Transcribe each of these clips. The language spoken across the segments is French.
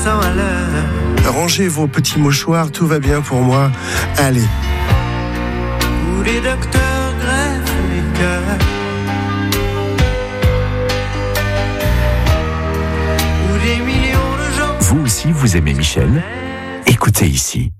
200 à l'heure. Rangez vos petits mouchoirs, tout va bien pour moi. Allez. Où les docteurs greffent les cœurs. Où des millions de gens. Vous aussi, vous aimez Michel ? Écoutez ici.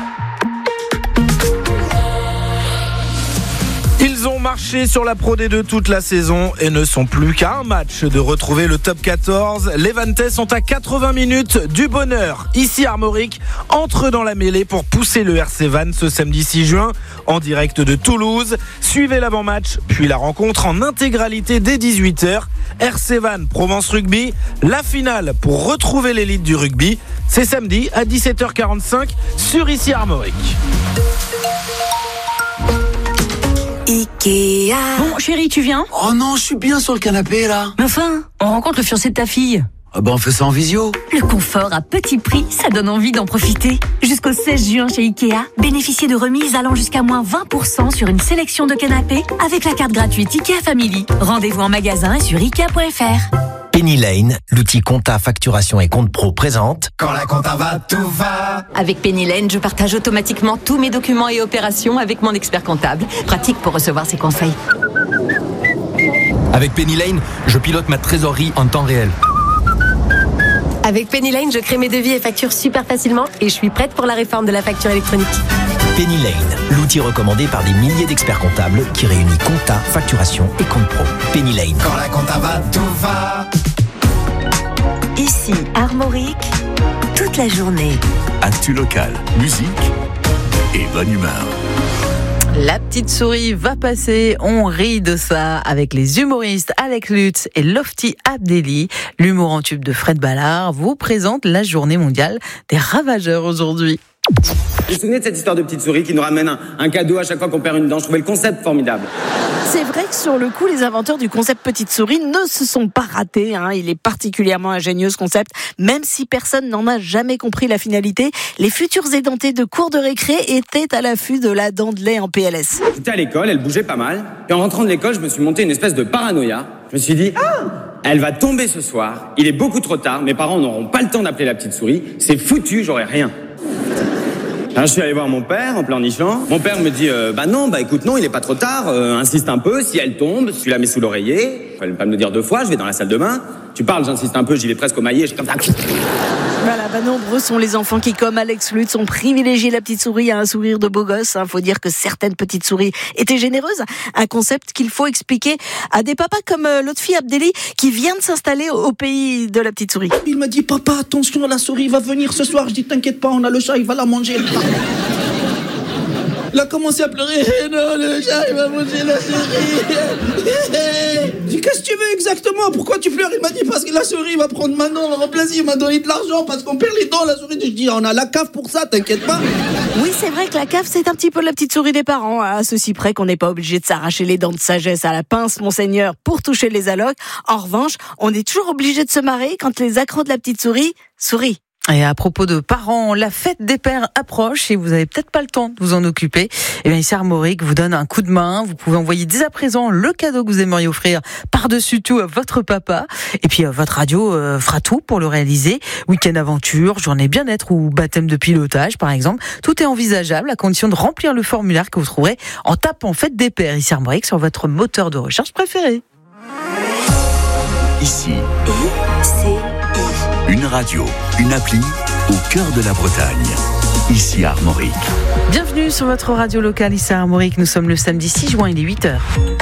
Ils ont marché sur la Pro D2 toute la saison et ne sont plus qu'à un match de retrouver le top 14. Les Vantais sont à 80 minutes du bonheur. Ici Armorique entre dans la mêlée pour pousser le RC Vannes ce samedi 6 juin en direct de Toulouse. Suivez l'avant-match, puis la rencontre en intégralité dès 18h. RC Vannes, Provence Rugby, la finale pour retrouver l'élite du rugby. C'est samedi à 17h45 sur Ici Armorique. Ikea. Bon, chérie, tu viens ? Oh non, je suis bien sur le canapé là. Mais enfin, on rencontre le fiancé de ta fille. Ah ben on fait ça en visio. Le confort à petit prix, ça donne envie d'en profiter. Jusqu'au 16 juin chez Ikea, bénéficiez de remises allant jusqu'à moins 20% sur une sélection de canapés avec la carte gratuite Ikea Family. Rendez-vous en magasin et sur Ikea.fr. Penny Lane, l'outil compta, facturation et compte pro présente. Quand la compta va, tout va. Avec Penny Lane, je partage automatiquement tous mes documents et opérations avec mon expert comptable. Pratique pour recevoir ses conseils. Avec Penny Lane, je pilote ma trésorerie en temps réel. Avec Penny Lane, je crée mes devis et factures super facilement et je suis prête pour la réforme de la facture électronique. Penny Lane, l'outil recommandé par des milliers d'experts comptables qui réunit compta, facturation et compte pro. Penny Lane. Quand la compta va, tout va. Ici Armorique, toute la journée. Actu local, musique et bonne humeur. La petite souris va passer, on rit de ça avec les humoristes Alex Lutz et Lofty Abdelli. L'humour en tube de Fred Ballard vous présente la journée mondiale des ravageurs aujourd'hui. Vous vous souvenez de cette histoire de petite souris qui nous ramène un cadeau à chaque fois qu'on perd une dent? Je trouvais le concept formidable. C'est vrai que sur le coup, les inventeurs du concept petite souris ne se sont pas ratés. Il est particulièrement ingénieux ce concept, même si personne n'en a jamais compris la finalité. Les futurs édentés de cours de récré étaient à l'affût de la dent de lait en PLS. J'étais à l'école, elle bougeait pas mal. Et en rentrant de l'école, je me suis monté une espèce de paranoïa. Je me suis dit, elle va tomber ce soir. Il est beaucoup trop tard. Mes parents n'auront pas le temps d'appeler la petite souris. C'est foutu, j'aurai rien. Alors, je suis allé voir mon père en pleurnichant. Mon père me dit écoute, non, il est pas trop tard, insiste un peu, si elle tombe, tu la mets sous l'oreiller. Fallait pas me le dire 2 fois, je vais dans la salle de bain. Tu parles, j'insiste un peu, j'y vais presque au maillet, je suis comme ça. Voilà, nombreux sont les enfants qui, comme Alex Lutz, ont privilégié la petite souris à un sourire de beau gosse. Faut dire que certaines petites souris étaient généreuses. Un concept qu'il faut expliquer à des papas comme Lotfi Abdelli qui vient de s'installer au pays de la petite souris. Il m'a dit, papa, attention, la souris va venir ce soir. Je dis, t'inquiète pas, on a le chat, il va la manger. Il a commencé à pleurer. Non, le chat, il va manger la souris. Je dis, qu'est-ce que tu veux exactement? Pourquoi tu pleures? Il m'a dit, parce que la souris va prendre ma dent, le remplacer. Il m'a donné de l'argent parce qu'on perd les dents, la souris. Je dis, on a la cave pour ça, t'inquiète pas. Oui, c'est vrai que la cave, c'est un petit peu la petite souris des parents. À ceci près qu'on n'est pas obligé de s'arracher les dents de sagesse à la pince, monseigneur, pour toucher les allocs. En revanche, on est toujours obligé de se marrer quand les accros de la petite souris sourient. Et à propos de parents, la fête des pères approche et vous avez peut-être pas le temps de vous en occuper. Et bien ici Armorique vous donne un coup de main. Vous pouvez envoyer dès à présent le cadeau que vous aimeriez offrir par-dessus tout à votre papa. Et puis votre radio fera tout pour le réaliser. Week-end aventure, journée bien-être ou baptême de pilotage par exemple. Tout est envisageable à condition de remplir le formulaire que vous trouverez en tapant fête des pères ici Armorique sur votre moteur de recherche préféré. Ici, une radio, une appli au cœur de la Bretagne. Ici Armorique. Bienvenue sur votre radio locale ici à Armorique. Nous sommes le samedi 6 juin, il est 8h.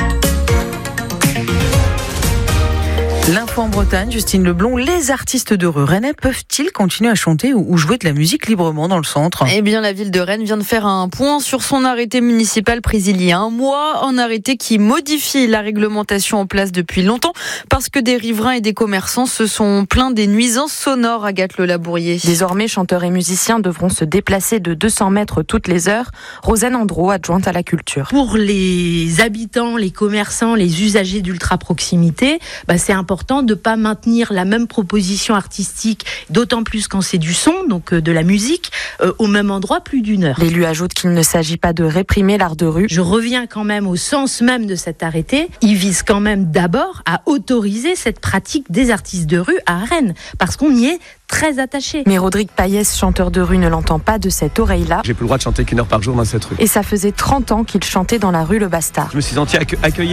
L'info en Bretagne, Justine Leblond, les artistes de Rennes peuvent-ils continuer à chanter ou jouer de la musique librement dans le centre? Eh bien, la ville de Rennes vient de faire un point sur son arrêté municipal pris il y a un mois, un arrêté qui modifie la réglementation en place depuis longtemps parce que des riverains et des commerçants se sont plaints des nuisances sonores, Agathe Le Labourier. Désormais, chanteurs et musiciens devront se déplacer de 200 mètres toutes les heures. Rosanne Andro, adjointe à la culture. Pour les habitants, les commerçants, les usagers d'ultra proximité, c'est important important de pas maintenir la même proposition artistique, d'autant plus quand c'est du son, donc de la musique, au même endroit plus d'une heure. L'élu ajoute qu'il ne s'agit pas de réprimer l'art de rue. Je reviens quand même au sens même de cet arrêté. Il vise quand même d'abord à autoriser cette pratique des artistes de rue à Rennes, parce qu'on y est très attaché. Mais Rodrigue Payès, chanteur de rue, ne l'entend pas de cette oreille-là. J'ai plus le droit de chanter qu'1 heure par jour dans cette rue. Et ça faisait 30 ans qu'il chantait dans la rue Le Bastard. Je me suis senti accueilli.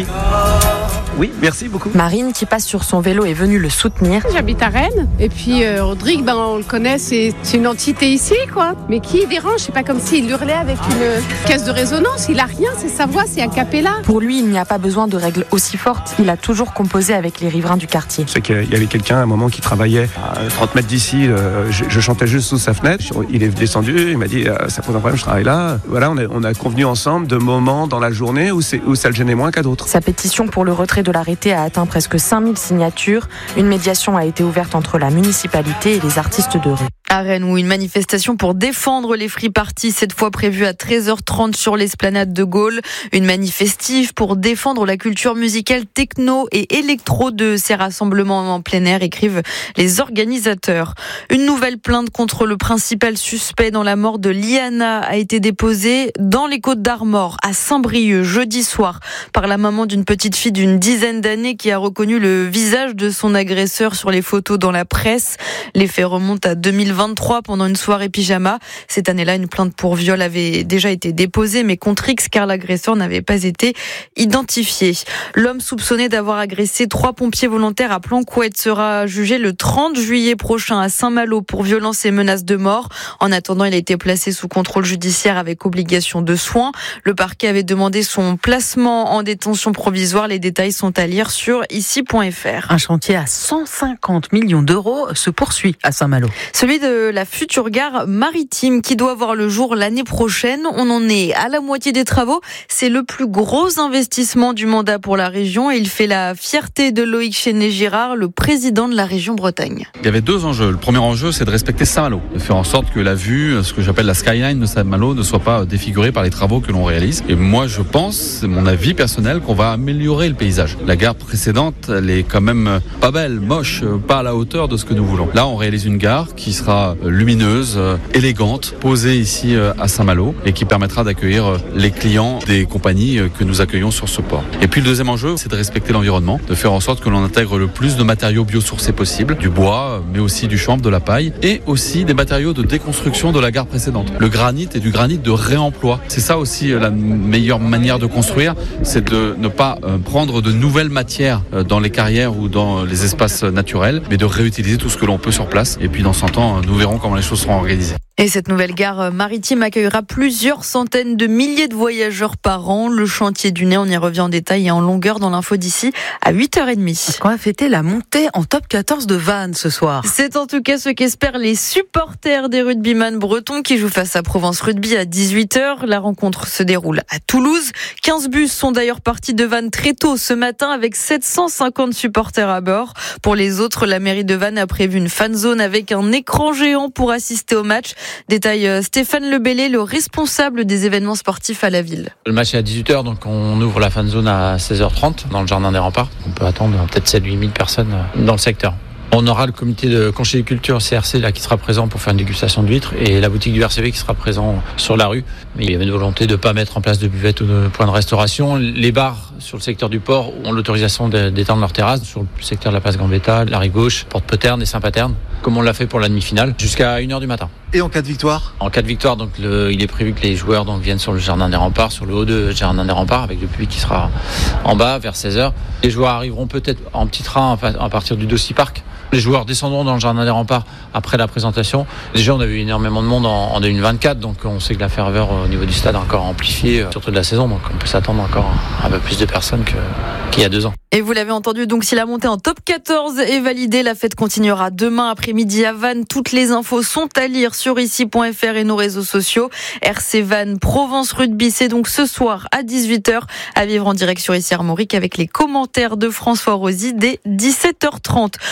Oui, merci beaucoup. Marine, qui passe sur son vélo, est venue le soutenir. J'habite à Rennes. Et puis Rodrigue, on le connaît, c'est une entité ici, quoi. Mais qui dérange, c'est pas comme s'il hurlait avec une caisse de résonance. Il a rien, c'est sa voix, c'est a cappella. Pour lui, il n'y a pas besoin de règles aussi fortes. Il a toujours composé avec les riverains du quartier. Je sais qu'il y avait quelqu'un à un moment qui travaillait à 30 mètres d'ici. Je chantais juste sous sa fenêtre. Il est descendu, il m'a dit ça pose un problème, je travaille là. Voilà, on a convenu ensemble de moments dans la journée où ça le gênait moins qu'à d'autres. Sa pétition pour le retrait de l'arrêté a atteint presque 5000 signatures. Une médiation a été ouverte entre la municipalité et les artistes de rue. À Rennes, où une manifestation pour défendre les free parties, cette fois prévue à 13h30 sur l'esplanade de Gaulle. Une manifestive pour défendre la culture musicale techno et électro de ces rassemblements en plein air, écrivent les organisateurs. Une nouvelle plainte contre le principal suspect dans la mort de Liana a été déposée dans les Côtes-d'Armor, à Saint-Brieuc, jeudi soir, par la maman d'une petite fille d'une dizaine d'années qui a reconnu le visage de son agresseur sur les photos dans la presse. Les faits remontent à 2023 pendant une soirée pyjama. Cette année-là, une plainte pour viol avait déjà été déposée, mais contre X, car l'agresseur n'avait pas été identifié. L'homme soupçonné d'avoir agressé 3 pompiers volontaires à Planquette sera jugé le 30 juillet prochain à Saint-Malo pour violence et menace de mort. En attendant, il a été placé sous contrôle judiciaire avec obligation de soins. Le parquet avait demandé son placement en détention provisoire. Les détails sont à lire sur ici.fr. Un chantier à 150 millions d'euros se poursuit à Saint-Malo. Celui de la future gare maritime qui doit voir le jour l'année prochaine. On en est à la moitié des travaux. C'est le plus gros investissement du mandat pour la région et il fait la fierté de Loïc Chéné-Girard, le président de la région Bretagne. Il y avait 2 enjeux. Le premier enjeu, c'est de respecter Saint-Malo, de faire en sorte que la vue, ce que j'appelle la skyline de Saint-Malo, ne soit pas défigurée par les travaux que l'on réalise. Et moi, je pense, c'est mon avis personnel, qu'on va améliorer le paysage. La gare précédente, elle est quand même pas belle, moche, pas à la hauteur de ce que nous voulons. Là, on réalise une gare qui sera lumineuse, élégante, posée ici à Saint-Malo et qui permettra d'accueillir les clients des compagnies que nous accueillons sur ce port. Et puis le deuxième enjeu, c'est de respecter l'environnement, de faire en sorte que l'on intègre le plus de matériaux biosourcés possible, du bois, mais aussi du chanvre, de la paille et aussi des matériaux de déconstruction de la gare précédente. Le granit est du granit de réemploi. C'est ça aussi la meilleure manière de construire, c'est de ne pas prendre de nouvelles matières dans les carrières ou dans les espaces naturels, mais de réutiliser tout ce que l'on peut sur place. Et puis dans 100 ans, nous verrons comment les choses seront organisées. Et cette nouvelle gare maritime accueillera plusieurs centaines de milliers de voyageurs par an. Le chantier du Nez, on y revient en détail et en longueur dans l'info d'ici à 8h30. Est-ce qu'on va fêter la montée en top 14 de Vannes ce soir? C'est en tout cas ce qu'espèrent les supporters des rugbyman bretons qui jouent face à Provence Rugby à 18h. La rencontre se déroule à Toulouse. 15 bus sont d'ailleurs partis de Vannes très tôt ce matin avec 750 supporters à bord. Pour les autres, la mairie de Vannes a prévu une fan zone avec un écran géant pour assister au match. Détaille Stéphane Lebellé, le responsable des événements sportifs à la ville. Le match est à 18h, donc on ouvre la fan zone à 16h30 dans le jardin des remparts. On peut attendre peut-être 7-8 000 personnes dans le secteur. On aura le comité de conchyliculture CRC là, qui sera présent pour faire une dégustation d'huîtres et la boutique du RCV qui sera présent sur la rue. Mais il y avait une volonté de ne pas mettre en place de buvette ou de point de restauration. Les bars sur le secteur du port ont l'autorisation d'étendre leurs terrasses sur le secteur de la place Gambetta, la rive gauche, Porte-Poterne et Saint-Paterne, comme on l'a fait pour la demi-finale, jusqu'à 1h du matin. Et en cas de victoire ? En cas de victoire, donc il est prévu que les joueurs viennent sur le jardin des remparts, sur le haut de jardin des remparts, avec le public qui sera en bas vers 16h. Les joueurs arriveront peut-être en petit train à partir du Dossy Park. Les joueurs descendront dans le jardin des remparts après la présentation. Déjà, on a eu énormément de monde en 2024, donc on sait que la ferveur au niveau du stade est encore amplifiée, surtout de la saison, donc on peut s'attendre encore à un peu plus de personnes qu'il y a 2 ans. Et vous l'avez entendu, donc si la montée en top 14 est validée, la fête continuera demain après-midi à Vannes. Toutes les infos sont à lire sur ici.fr et nos réseaux sociaux. RC Vannes Provence Rugby, c'est donc ce soir à 18h à vivre en direct sur ici Armorique avec les commentaires de François Rosy dès 17h30. Du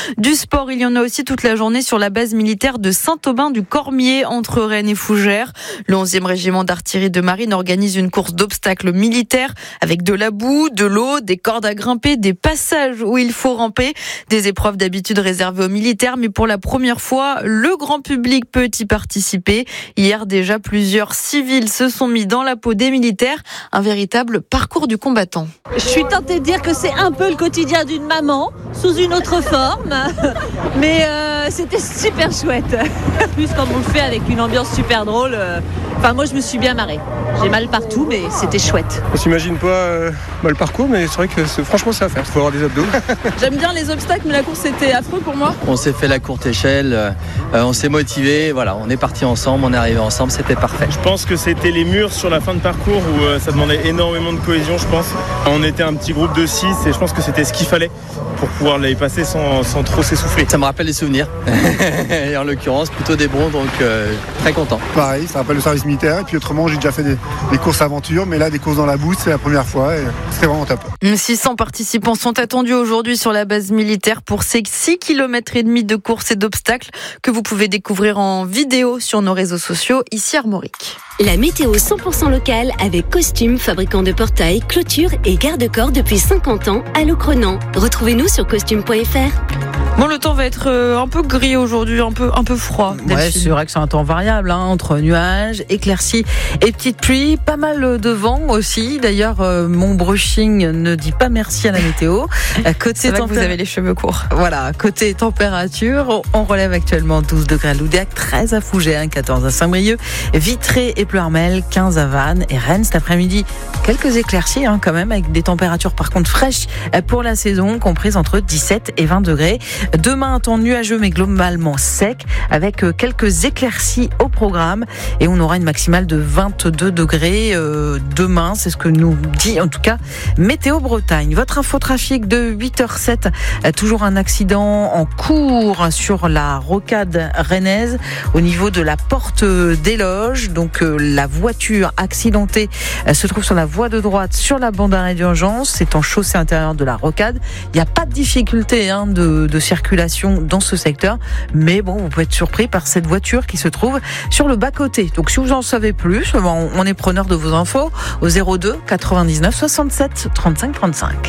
sport, il y en a aussi toute la journée sur la base militaire de Saint-Aubin-du-Cormier, entre Rennes et Fougères. Le 11e régiment d'artillerie de marine organise une course d'obstacles militaires avec de la boue, de l'eau, des cordes à grimper, des passages où il faut ramper. Des épreuves d'habitude réservées aux militaires, mais pour la première fois, le grand public peut y participer. Hier déjà, plusieurs civils se sont mis dans la peau des militaires. Un véritable parcours du combattant. Je suis tentée de dire que c'est un peu le quotidien d'une maman, sous une autre forme, mais c'était super chouette. En plus, comme on le fait avec une ambiance super drôle, moi je me suis bien marrée. J'ai mal partout, mais c'était chouette. On s'imagine pas le parcours, mais c'est vrai que franchement c'est à faire, il faut avoir des abdos. J'aime bien les obstacles, mais la course c'était affreux pour moi. On s'est fait la courte échelle, on s'est motivé, voilà, on est partis ensemble, on est arrivé ensemble, c'était parfait. Je pense que c'était les murs sur la fin de parcours où ça demandait énormément de cohésion, je pense. On était un petit groupe de 6 et je pense que c'était ce qu'il fallait pour pouvoir les passer sans trop s'essouffler. Ça me rappelle des souvenirs, et en l'occurrence plutôt des bons, donc très content. Pareil, ça rappelle le service militaire, et puis autrement j'ai déjà fait des courses aventure, mais là des courses dans la boue, c'est la première fois et c'était vraiment top. 600 participants sont attendus aujourd'hui sur la base militaire pour ces 6,5 km de courses et d'obstacles que vous pouvez découvrir en vidéo sur nos réseaux sociaux ici Armorique. La météo 100% locale avec Costume, fabricant de portails, clôtures et garde-corps depuis 50 ans à Locronan. Retrouvez-nous sur costume.fr. Bon, le temps va être un peu gris aujourd'hui, un peu froid. Ouais, c'est vrai que c'est un temps variable, entre nuages, éclaircies et petites pluies. Pas mal de vent aussi. D'ailleurs, mon brushing ne dit pas merci à la météo. Côté vous avez les cheveux courts. Voilà, côté température, on relève actuellement 12 degrés à Loudéac, 13 à Fougères, 14 à Saint-Brieuc, Vitré et Pleurmel, 15 à Vannes et Rennes cet après-midi. Quelques éclaircies quand même, avec des températures par contre fraîches pour la saison, comprises entre 17 et 20 degrés. Demain, un temps nuageux mais globalement sec, avec quelques éclaircies au programme. Et on aura une maximale de 22 degrés demain. C'est ce que nous dit en tout cas Météo Bretagne. Votre infotrafic de 8h07. Toujours un accident en cours sur la rocade rennaise au niveau de la porte des Loges. Donc la voiture accidentée se trouve sur la voie de droite sur la bande d'arrêt d'urgence. C'est en chaussée intérieure de la rocade. Il n'y a pas de difficulté de circulation dans ce secteur, mais bon, vous pouvez être surpris par cette voiture qui se trouve sur le bas-côté. Donc si vous en savez plus, on est preneur de vos infos au 02 99 67 35 35.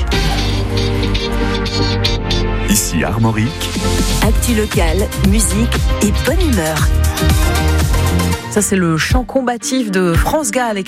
Ici Armorique. Actu locale, musique et bonne humeur. Ça, c'est le chant combatif de France Gall.